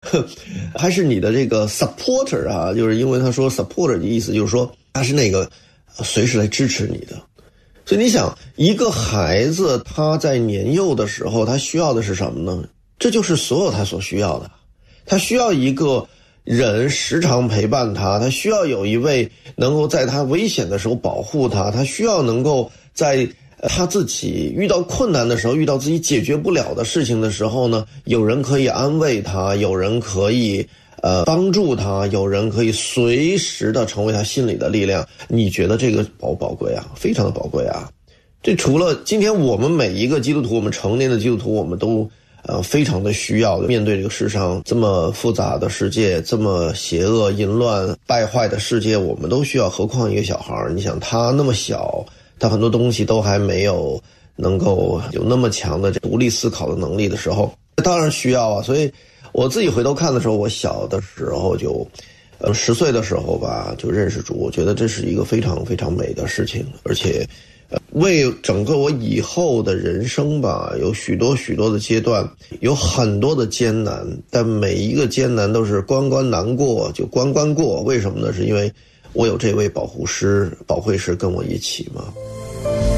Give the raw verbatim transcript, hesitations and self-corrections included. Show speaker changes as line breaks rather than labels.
还是你的这个 supporter 啊，就是因为他说 supporter 的意思就是说他是那个随时来支持你的。所以你想，一个孩子他在年幼的时候他需要的是什么呢？这就是所有他所需要的。他需要一个人时常陪伴他，他需要有一位能够在他危险的时候保护他，他需要能够在他自己遇到困难的时候，遇到自己解决不了的事情的时候呢，有人可以安慰他，有人可以呃帮助他，有人可以随时的成为他心里的力量。你觉得这个宝不宝贵啊？非常的宝贵啊！这除了今天我们每一个基督徒，我们成年的基督徒，我们都呃，非常的需要的。面对这个世上这么复杂的世界，这么邪恶、淫乱、败坏的世界，我们都需要。何况一个小孩，你想他那么小，他很多东西都还没有能够有那么强的独立思考的能力的时候，当然需要啊。所以我自己回头看的时候，我小的时候就，呃，十岁的时候吧，就认识主。我觉得这是一个非常非常美的事情，而且。为整个我以后的人生吧，有许多许多的阶段，有很多的艰难，但每一个艰难都是关关难过就关关过。为什么呢？是因为我有这位保护师、保惠师跟我一起嘛。